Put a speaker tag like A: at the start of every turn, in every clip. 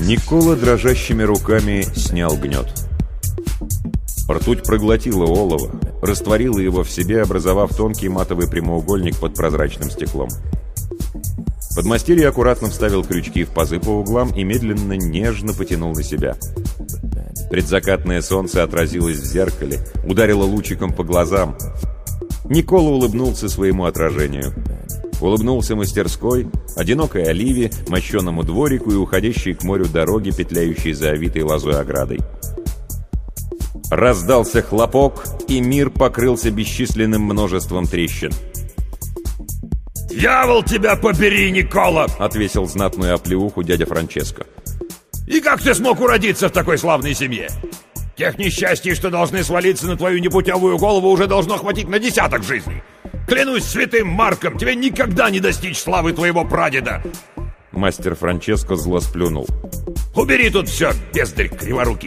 A: Никола дрожащими руками снял гнет. Ртуть проглотила олово, растворила его в себе, образовав тонкий матовый прямоугольник под прозрачным стеклом. Подмастерье аккуратно вставил крючки в пазы по углам и медленно, нежно потянул на себя. Предзакатное солнце отразилось в зеркале, ударило лучиком по глазам. Никола улыбнулся своему отражению. Улыбнулся мастерской, одинокой оливе, мощенному дворику и уходящей к морю дороге, петляющей за овитой лозой оградой. Раздался хлопок, и мир покрылся бесчисленным множеством трещин.
B: «Дьявол тебя побери, Никола!» —
A: отвесил знатную оплеуху дядя Франческо.
B: «И как ты смог уродиться в такой славной семье? Тех несчастий, что должны свалиться на твою непутевую голову, уже должно хватить на 10 жизней. Клянусь святым Марком, тебе никогда не достичь славы твоего прадеда!»
A: Мастер Франческо зло сплюнул.
B: «Убери тут все, бездарь криворукий!»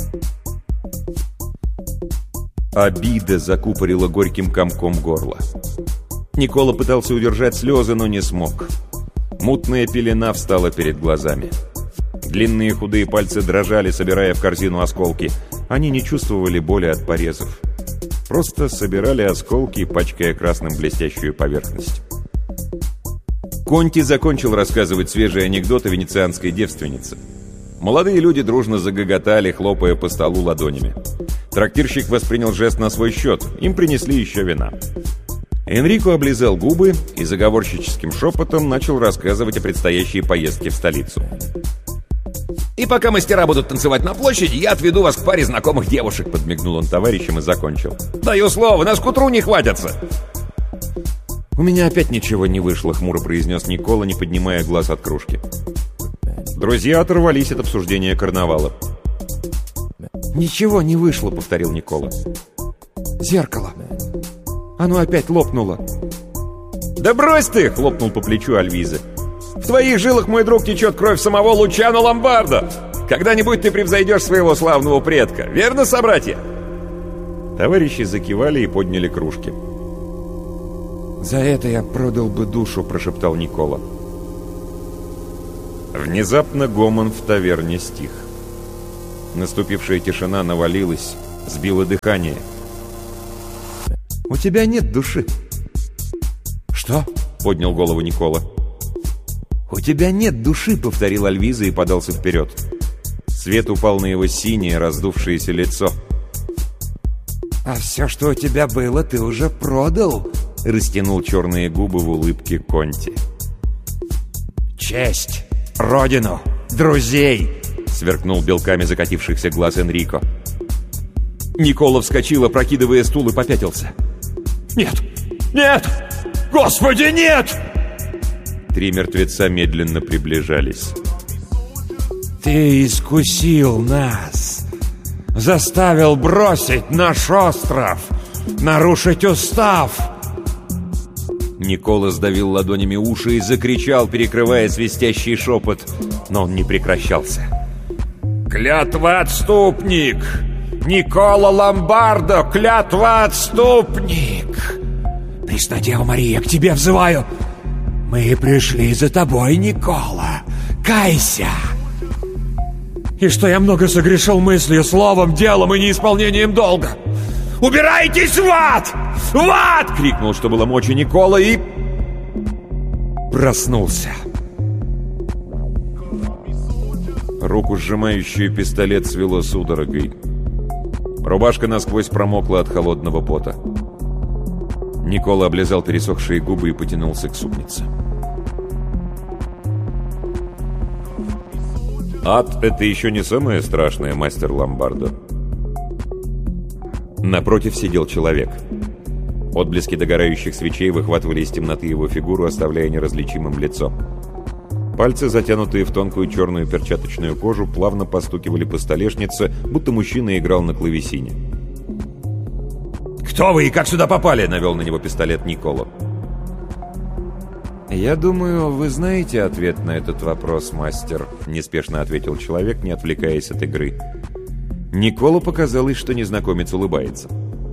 A: Обида закупорила горьким комком горло. Никола пытался удержать слезы, но не смог. Мутная пелена встала перед глазами. Длинные худые пальцы дрожали, собирая в корзину осколки. Они не чувствовали боли от порезов. Просто собирали осколки, пачкая красным блестящую поверхность. Конти закончил рассказывать свежий анекдот о венецианской девственнице. Молодые люди дружно загоготали, хлопая по столу ладонями. Трактирщик воспринял жест на свой счет. Им принесли еще вина. Энрико облизал губы и заговорщическим шепотом начал рассказывать о предстоящей поездке в столицу.
B: «И пока мастера будут танцевать на площади, я отведу вас к паре знакомых девушек», —
A: подмигнул он товарищам и закончил.
B: «Даю слово, нас к утру не хватятся».
A: «У меня опять ничего не вышло», — хмуро произнес Никола, не поднимая глаз от кружки. Друзья оторвались от обсуждения карнавала.
C: «Ничего не вышло», — повторил Никола. «Зеркало. Оно опять лопнуло».
A: «Да брось ты!» — хлопнул по плечу Альвиза. «В твоих жилах, мой друг, течет кровь самого Лучано Ломбардо! Когда-нибудь ты превзойдешь своего славного предка, верно, собратья?» Товарищи закивали и подняли кружки.
C: «За это я продал бы душу», — прошептал Никола.
A: Внезапно гомон в таверне стих. Наступившая тишина навалилась, сбила дыхание.
C: «У тебя нет души».
A: «Что?» — поднял голову Никола.
C: «У тебя нет души», — повторил
A: Альвиза и подался вперед. Свет упал на его синее, раздувшееся лицо.
C: «А все, что у тебя было, ты уже продал»,
A: — растянул черные губы в улыбке Конти.
B: «Честь, родину, друзей!» — сверкнул белками закатившихся глаз Энрико.
A: Никола вскочил, опрокидывая стул, и попятился.
B: «Нет! Нет! Господи, нет!»
A: Три мертвеца медленно приближались.
C: «Ты искусил нас! Заставил бросить наш остров! Нарушить устав!»
A: Никола сдавил ладонями уши и закричал, перекрывая свистящий шепот, но он не прекращался.
B: «Клятва-отступник! Никола Ломбардо, клятва-отступник! Преснодева Мария, к тебе взываю! Мы пришли за тобой, Никола! Кайся!» «И что я много согрешил мыслью, словом, делом и неисполнением долга! Убирайтесь в ад! В ад!» — крикнул, что было мочи Никола, и проснулся.
A: Руку, сжимающую пистолет, свело судорогой. Рубашка насквозь промокла от холодного пота. Никола облизал пересохшие губы и потянулся к супнице. Ад — это еще не самое страшное, мастер Ломбардо. Напротив сидел человек. Отблески догорающих свечей выхватывали из темноты его фигуру, оставляя неразличимым лицо. Пальцы, затянутые в тонкую черную перчаточную кожу, плавно постукивали по столешнице, будто мужчина играл на клавесине.
B: «Кто вы и как сюда попали?» — навел на него пистолет Никола.
A: «Я думаю, вы знаете ответ на этот вопрос, мастер», — неспешно ответил человек, не отвлекаясь от игры. Николу показалось, что незнакомец улыбается.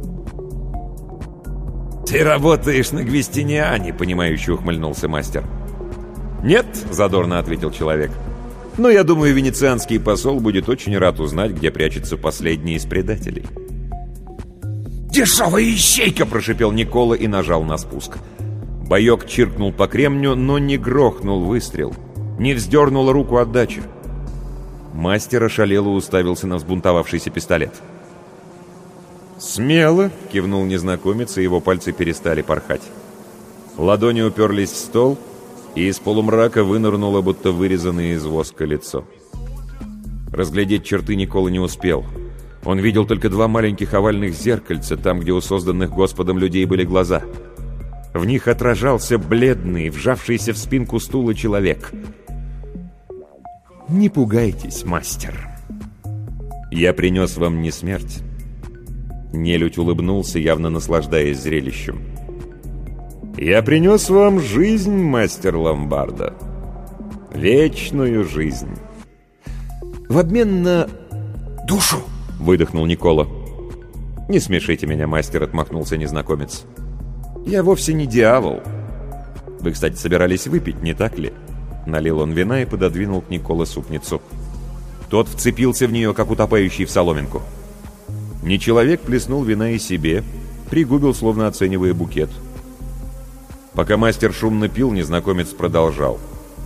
B: «Ты работаешь на Гвестиниане», — понимающе ухмыльнулся мастер.
A: «Нет», — задорно ответил человек. Но я думаю, венецианский посол будет очень рад узнать, где прячется последний из предателей.
B: «Дешевая ищейка!»
A: — прошипел Никола и нажал на спуск. Боек чиркнул по кремню, но не грохнул выстрел, не вздернула руку отдачи. Мастер ошалело уставился на взбунтовавшийся пистолет. «Смело!» — кивнул незнакомец, и его пальцы перестали порхать. Ладони уперлись в стол, и из полумрака вынырнуло, будто вырезанное из воска лицо. Разглядеть черты Никола не успел. Он видел только два маленьких овальных зеркальца, там, где у созданных Господом людей были глаза. В них отражался бледный, вжавшийся в спинку стула человек. «Не пугайтесь, мастер. Я принес вам не смерть». Нелюдь улыбнулся, явно наслаждаясь зрелищем. «Я принес вам жизнь, мастер Ломбардо. Вечную жизнь. В обмен на
B: душу!»
A: — выдохнул Никола. «Не смешите меня, мастер», — отмахнулся незнакомец. «Я вовсе не дьявол. Вы, кстати, собирались выпить, не так ли?» Налил он вина и пододвинул к Николе супницу. Тот вцепился в нее, как утопающий в соломинку. Нечеловек плеснул вина и себе, пригубил, словно оценивая букет. Пока мастер шумно пил, незнакомец продолжал.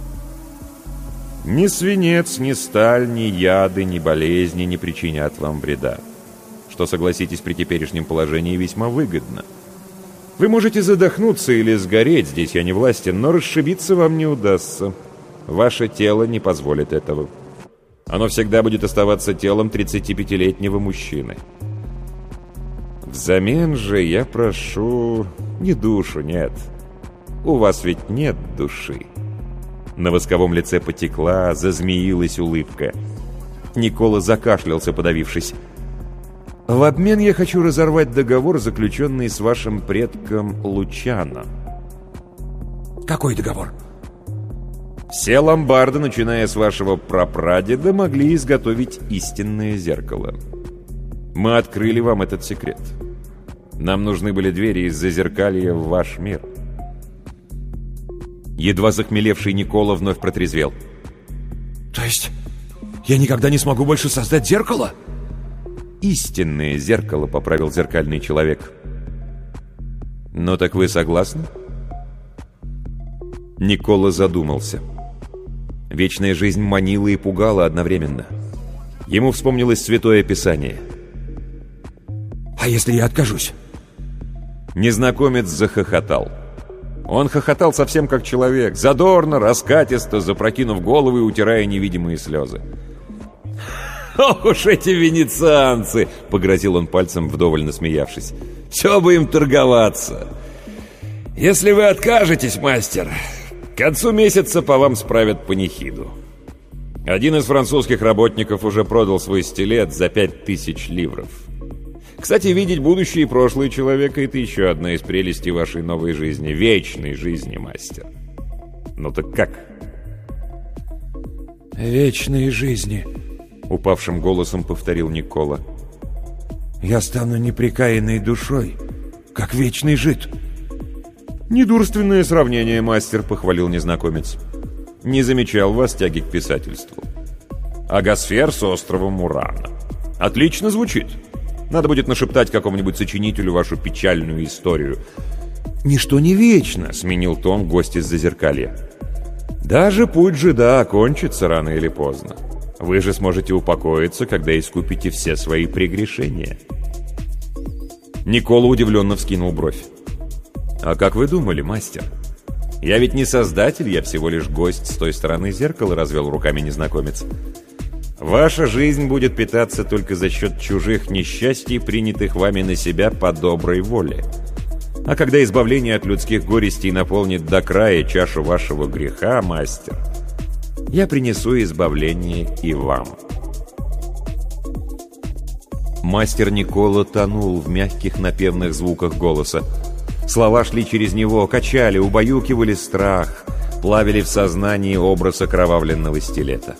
A: «Ни свинец, ни сталь, ни яды, ни болезни не причинят вам вреда, что, согласитесь, при теперешнем положении весьма выгодно. Вы можете задохнуться или сгореть, здесь я не властен, но расшибиться вам не удастся. Ваше тело не позволит этого. Оно всегда будет оставаться телом 35-летнего мужчины. Взамен же я прошу не душу, нет. У вас ведь нет души». На восковом лице потекла, зазмеилась улыбка. Никола закашлялся, подавившись. «В обмен я хочу разорвать договор, заключенный с вашим предком Лучано».
B: «Какой договор?»
A: «Все ломбарды, начиная с вашего прапрадеда, могли изготовить истинное зеркало. Мы открыли вам этот секрет. Нам нужны были двери из зазеркалья в ваш мир». Едва захмелевший Никола вновь протрезвел.
B: «То есть я никогда не смогу больше создать зеркало?»
A: «Истинное зеркало», — поправил зеркальный человек. «Ну так вы согласны?» Никола задумался. Вечная жизнь манила и пугала одновременно. Ему вспомнилось Святое Писание.
B: «А если я откажусь?»
A: Незнакомец захохотал. Он хохотал совсем как человек, задорно, раскатисто, запрокинув голову и утирая невидимые слезы. «Ох уж эти венецианцы!» — погрозил он пальцем, вдоволь насмеявшись. «Все бы им торговаться! Если вы откажетесь, мастер, к концу месяца по вам справят панихиду. Один из французских работников уже продал свой стилет за 5000 ливров. Кстати, видеть будущее и прошлое человека — это еще одна из прелестей вашей новой жизни, вечной жизни, мастер. Ну так как?»
B: «Вечной жизни», — упавшим голосом повторил Никола. «Я стану непрекаянной душой, как вечный жид».
A: «Недурственное сравнение, мастер», — похвалил незнакомец. «Не замечал вас тяги к писательству. Агасфер с острова Мурана. Отлично звучит. Надо будет нашептать какому-нибудь сочинителю вашу печальную историю». «Ничто не вечно», — сменил тон гость из зазеркалья. «Даже путь жида окончится рано или поздно. Вы же сможете упокоиться, когда искупите все свои прегрешения». Никола удивленно вскинул бровь. «А как вы думали, мастер? Я ведь не создатель, я всего лишь гость с той стороны зеркала», — развел руками незнакомец. «Ваша жизнь будет питаться только за счет чужих несчастий, принятых вами на себя по доброй воле. А когда избавление от людских горестей наполнит до края чашу вашего греха, мастер, я принесу избавление и вам». Мастер Никола тонул в мягких напевных звуках голоса. Слова шли через него, качали, убаюкивали страх, плавили в сознании образ окровавленного стилета.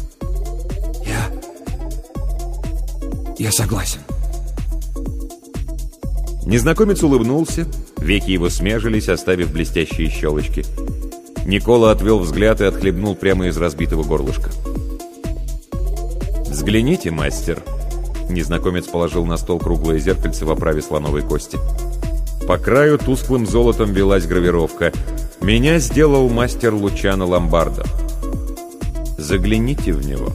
B: «Я согласен».
A: Незнакомец улыбнулся, веки его смежились, оставив блестящие щелочки. Никола отвел взгляд и отхлебнул прямо из разбитого горлышка. «Взгляните, мастер». Незнакомец положил на стол круглое зеркальце в оправе слоновой кости. По краю тусклым золотом велась гравировка. «Меня сделал мастер Лучано Ломбардо. Загляните в него».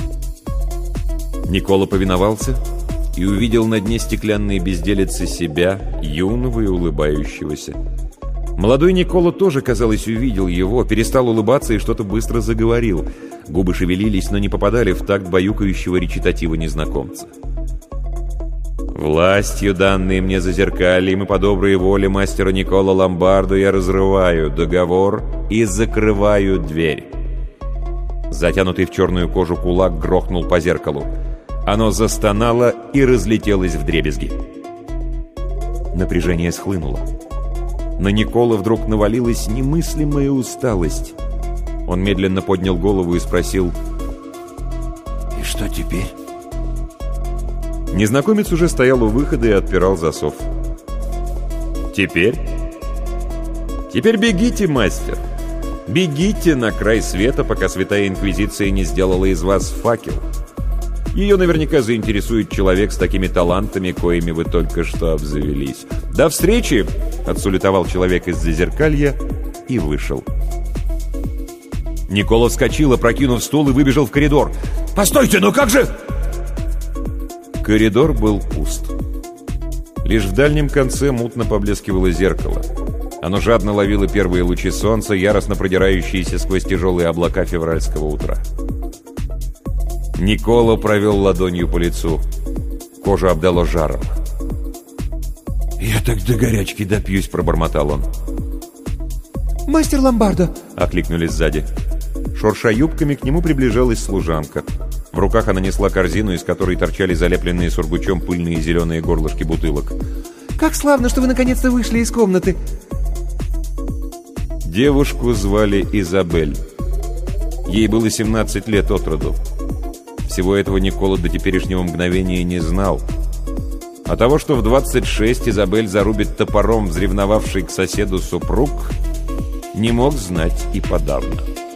A: Никола повиновался и увидел на дне стеклянной безделицы себя, юного и улыбающегося. Молодой Никола тоже, казалось, увидел его, перестал улыбаться и что-то быстро заговорил. Губы шевелились, но не попадали в такт баюкающего речитатива незнакомца. «Властью, данной мне зазеркальем, и по доброй воле мастера Никола Ломбардо, я разрываю договор и закрываю дверь». Затянутый в черную кожу кулак грохнул по зеркалу. Оно застонало и разлетелось вдребезги. Напряжение схлынуло. На Никола вдруг навалилась немыслимая усталость. Он медленно поднял голову и спросил:
B: «И что теперь?»
A: Незнакомец уже стоял у выхода и отпирал засов. «Теперь? Теперь бегите, мастер! Бегите на край света, пока Святая Инквизиция не сделала из вас факел. Ее наверняка заинтересует человек с такими талантами, коими вы только что обзавелись. До встречи!» — отсулетовал человек из-за зеркалья и вышел. Никола вскочил, опрокинув стул, и выбежал в коридор.
B: «Постойте, ну как же...»
A: Коридор был пуст. Лишь в дальнем конце мутно поблескивало зеркало. Оно жадно ловило первые лучи солнца, яростно продирающиеся сквозь тяжелые облака февральского утра. Никола провел ладонью по лицу. Кожу обдало жаром.
B: «Я так до горячки допьюсь», — пробормотал он.
C: «Мастер Ломбардо!»
A: — окликнули сзади. Шурша юбками, к нему приближалась служанка. В руках она несла корзину, из которой торчали залепленные сургучом пыльные зеленые горлышки бутылок.
C: «Как славно, что вы наконец-то вышли из комнаты!»
A: Девушку звали Изабель. Ей было 17 лет от роду. Всего этого Никола до теперешнего мгновения не знал. А того, что в 26 Изабель зарубит топором взревновавший к соседу супруг, не мог знать и подавно.